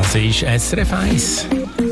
Das ist SRF 1.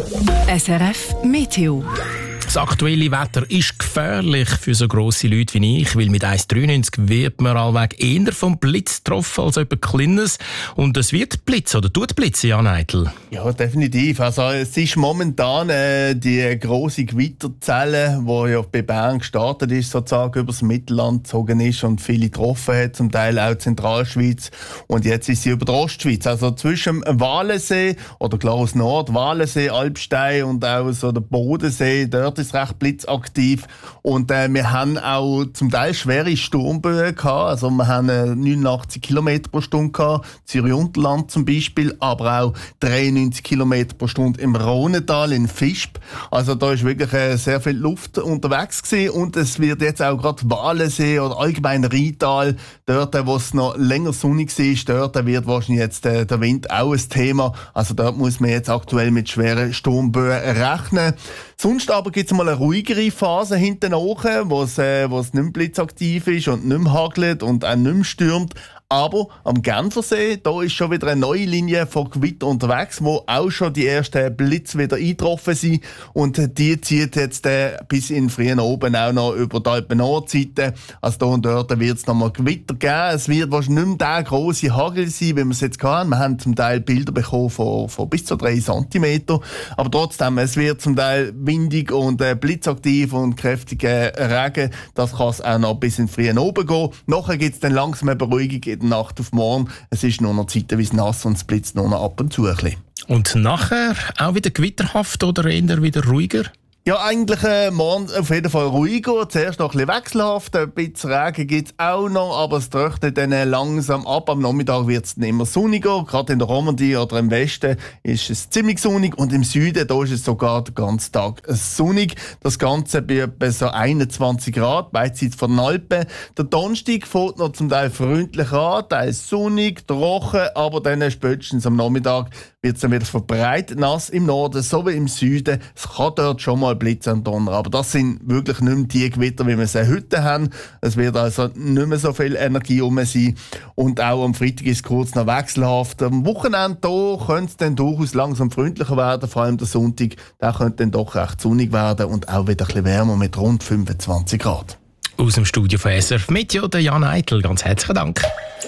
SRF Meteo. Das aktuelle Wetter ist gefährlich für so grosse Leute wie ich, weil mit 1,93 wird man allweg eher vom Blitz getroffen als etwas Kleines. Und es wird blitzen oder tut blitzen, Jan Eitel? Ja, definitiv. Also es ist momentan die grosse Gewitterzelle, die ja bei Bern gestartet ist, sozusagen über das Mittelland gezogen ist und viele getroffen hat, zum Teil auch Zentralschweiz. Und jetzt ist sie über die Ostschweiz. Also zwischen dem Walensee oder Glarus Nord, Walensee, Alpstein und auch so der Bodensee, dort ist recht blitzaktiv. Und wir haben auch zum Teil schwere Sturmböen gehabt. Also wir haben 89 km pro Stunde gehabt, Zürich-Unterland zum Beispiel, aber auch 93 km pro Stunde im Rhônetal in Visp. Also da ist wirklich sehr viel Luft unterwegs gewesen. Und es wird jetzt auch gerade Walensee oder allgemein Rheintal, dort, wo es noch länger sonnig ist, dort wird wahrscheinlich jetzt der Wind auch ein Thema. Also dort muss man jetzt aktuell mit schweren Sturmböen rechnen. Sonst aber gibt es mal eine ruhigere Phase hinten nach, wo es nicht mehr blitzaktiv ist und nicht mehr hagelt und auch nicht mehr stürmt. Aber am Genfersee, da ist schon wieder eine neue Linie von Gewitter unterwegs, wo auch schon die ersten Blitze wieder eingetroffen sind. Und die zieht jetzt bis in frühen Oben auch noch über die Alpen-Nordseite. Also da und dort wird es nochmal Gewitter geben. Es wird wahrscheinlich nicht mehr der grosse Hagel sein, wie wir es jetzt hatten. Wir haben zum Teil Bilder bekommen von bis zu 3 cm. Aber trotzdem, es wird zum Teil windig und blitzaktiv und kräftiger Regen. Das kann es auch noch bis in frühen Oben gehen. Nachher gibt es dann langsam eine Beruhigung in der Nacht auf morgen. Es ist nur noch zeitweise nass und es blitzt nur noch ab und zu ein bisschen. Und nachher auch wieder gewitterhaft oder eher wieder ruhiger? Ja, eigentlich morgen auf jeden Fall ruhiger. Zuerst noch ein bisschen wechselhaft. Ein bisschen Regen gibt es auch noch, aber es trocknet dann langsam ab. Am Nachmittag wird es immer sonniger. Gerade in der Romandie oder im Westen ist es ziemlich sonnig. Und im Süden da ist es sogar den ganzen Tag sonnig. Das Ganze bei etwa so 21 Grad, beidseits von den Alpen. Der Donnerstag fängt noch zum Teil freundlich an, teils sonnig, trocken, aber dann spätestens am Nachmittag wird es dann wieder verbreitet nass im Norden sowie im Süden. Es kann dort schon mal Blitz und Donner, aber das sind wirklich nicht mehr die Gewitter, wie wir sie heute haben. Es wird also nicht mehr so viel Energie rum sein. Und auch am Freitag ist es kurz noch wechselhaft. Am Wochenende da könnte es dann durchaus langsam freundlicher werden, vor allem der Sonntag. Der könnte dann doch recht sonnig werden und auch wieder ein bisschen wärmer mit rund 25 Grad. Aus dem Studio von SRF Meteo, der Jan Eitel. Ganz herzlichen Dank.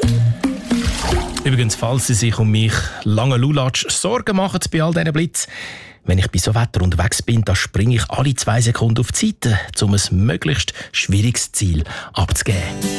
Übrigens, falls Sie sich um mich lange Lulatsch Sorgen machen bei all diesen Blitz, wenn ich bei so Wetter unterwegs bin, dann springe ich alle 2 Sekunden auf die Seite, um ein möglichst schwieriges Ziel abzugeben.